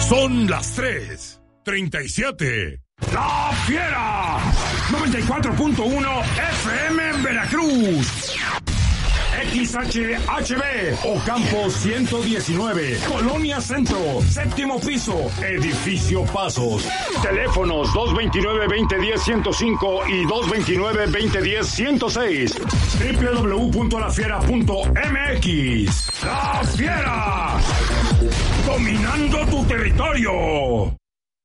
Son las 3:37. ¡La Fiera! 94.1 FM en Veracruz. XHHB, Ocampo 119, Colonia Centro, séptimo piso, Edificio Pasos. Teléfonos 229-2010-105 y 229-2010-106. www.lafiera.mx. ¡La Fiera! Dominando tu territorio.